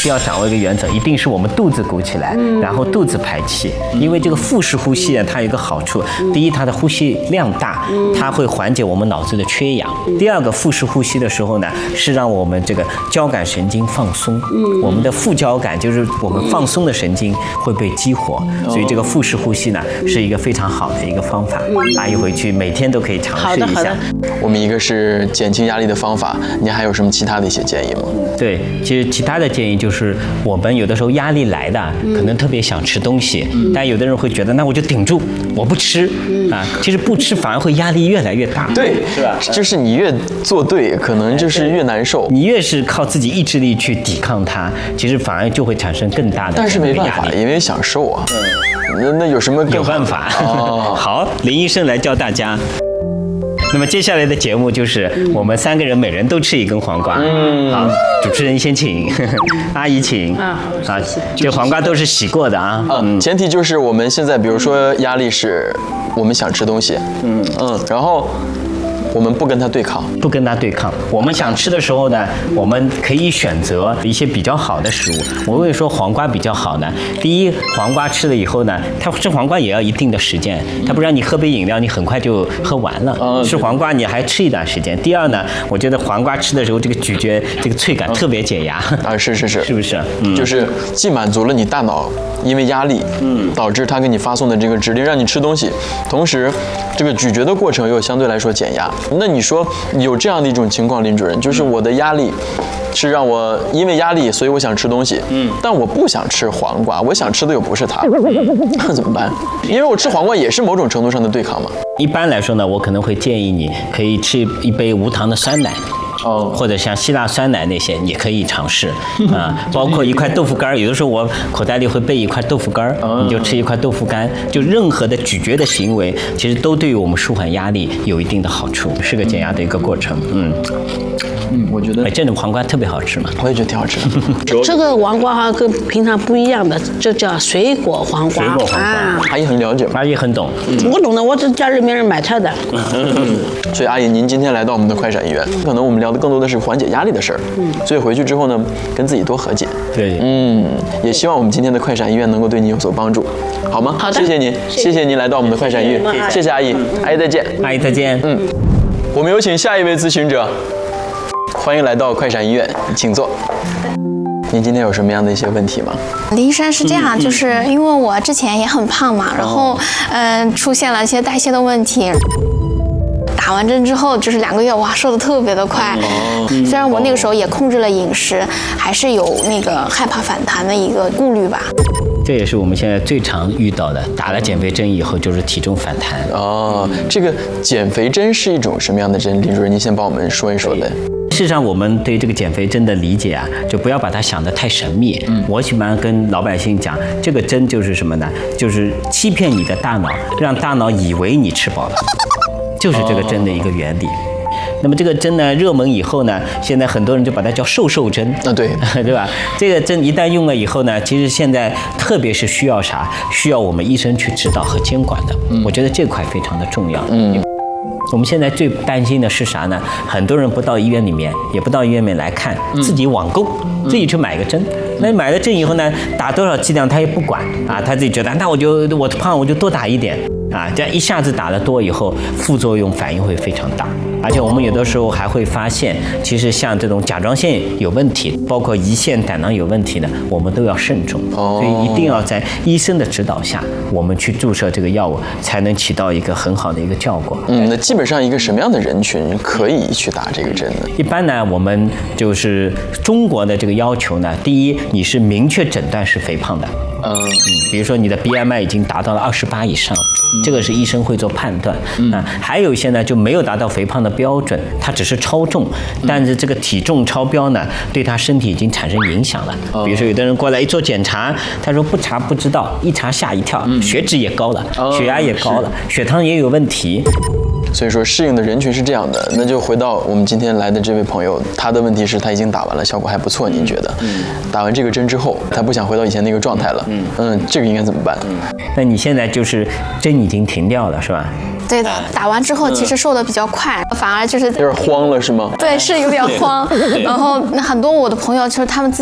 需要掌握一个原则，一定是我们肚子鼓起来，然后肚子排气。因为这个腹式呼吸它有一个好处，第一，它的呼吸量大，它会缓解我们脑子的缺氧。第二个，腹式呼吸的时候呢，是让我们这个交感神经放松，我们的副交感就是我们放松的神经会被激活，所以这个腹式呼吸呢是一个非常好的一个方法。阿姨回去每天都可以尝试一下。 我们一个是减轻压力的方法，你还有什么其他的一些建议吗？ 对，其实其他的建议就是我们有的时候压力来的，可能特别想吃东西，但有的人会觉得那我就顶住，我不吃啊。其实不吃反而会压力越来越大。 对，是吧？就是你越做对，可能就是越难受。 你越是靠自己意志力去抵抗它，其实反而就会产生更大的压力。 但是没办法，因为想瘦啊。那有什么有办法？好，林医生来教大家。那么接下来的节目就是我们3个人每人都吃1根黄瓜。好，主持人先请，阿姨请。啊，这黄瓜都是洗过的啊。 前提就是我们现在，比如说压力是我们想吃东西，然后我们不跟它对抗， 不跟它对抗。我们想吃的时候呢，我们可以选择一些比较好的食物。我为什么说黄瓜比较好呢？第一，黄瓜吃了以后呢，它吃黄瓜也要一定的时间，它不然你喝杯饮料，你很快就喝完了。吃黄瓜你还吃一段时间。第二呢，我觉得黄瓜吃的时候，这个咀嚼这个脆感特别解压啊，是不是？ 就是既满足了你大脑因为压力，导致它给你发送的这个指令让你吃东西，同时这个咀嚼的过程又相对来说减压。那你说有这样的一种情况，林主任，就是我的压力是让我因为压力，所以我想吃东西，但我不想吃黄瓜，我想吃的又不是它，那怎么办？因为我吃黄瓜也是某种程度上的对抗嘛。 一般来说呢，我可能会建议你可以吃一杯无糖的酸奶。或者像希腊酸奶那些，你可以尝试啊，包括一块豆腐干，有的时候我口袋里会备一块豆腐干，你就吃一块豆腐干，就任何的咀嚼的行为，其实都对于我们舒缓压力有一定的好处，是个减压的一个过程。 我觉得这种黄瓜特别好吃嘛， 我也觉得挺好吃的。 这个黄瓜哈跟平常不一样的，这叫水果黄瓜。 水果黄瓜， 阿姨很了解， 阿姨很懂。 我懂的，我这家里面人买菜的。 所以阿姨，您今天来到我们的快闪医院，可能我们聊的更多的是缓解压力的事儿。所以回去之后呢，跟自己多和解。 对， 也希望我们今天的快闪医院能够对你有所帮助，好吗？ 好的， 谢谢您，谢谢您来到我们的快闪医院，谢谢阿姨，阿姨再见， 阿姨再见。 我们有请下一位咨询者。欢迎来到快闪医院，请坐。您今天有什么样的一些问题吗？ 林医生是这样，就是因为我之前也很胖嘛，然后出现了一些代谢的问题。打完针之后，就是2个月，哇，瘦得特别的快。虽然我那个时候也控制了饮食，还是有那个害怕反弹的一个顾虑吧。 这也是我们现在最常遇到的，打了减肥针以后就是体重反弹。 这个减肥针是一种什么样的针？林主任，您先帮我们说一说呗。 事实上，我们对这个减肥针的理解啊，就不要把它想得太神秘。我喜欢跟老百姓讲，这个针就是什么呢？就是欺骗你的大脑，让大脑以为你吃饱了，就是这个针的一个原理。那么这个针呢，热门以后呢，现在很多人就把它叫瘦针对， 对吧？这个针一旦用了以后呢，其实现在特别是需要啥？需要我们医生去指导和监管的。我觉得这块非常的重要。我们现在最担心的是啥呢？很多人不到医院里面，也不到医院里面来看，自己网购，自己去买个针。那买了针以后呢，打多少剂量他也不管啊，他自己觉得那我胖我就多打一点啊，这样一下子打得多以后，副作用反应会非常大。而且我们有的时候还会发现，其实像这种甲状腺有问题，包括胰腺、胆囊有问题的，我们都要慎重。所以一定要在医生的指导下，我们去注射这个药物，才能起到一个很好的一个效果。 那基本上一个什么样的人群可以去打这个针呢？ 一般呢，我们就是中国的这个要求呢，第一，你是明确诊断是肥胖的。比如说你的 BMI 已经达到了28以上，这个是医生会做判断。还有一些呢就没有达到肥胖的标准，它只是超重，但是这个体重超标呢，对他身体已经产生影响了。比如说有的人过来一做检查，他说不查不知道，一查吓一跳，血脂也高了，血压也高了，血糖也有问题。 所以说适应的人群是这样的，那就回到我们今天来的这位朋友，他的问题是他已经打完了，效果还不错，您觉得？打完这个针之后，他不想回到以前那个状态了。这个应该怎么办？ 那你现在就是针已经停掉了，是吧？ 对的，打完之后其实瘦得比较快，反而就是有点慌了，是吗？ 对，是有点慌。然后很多我的朋友就是他们自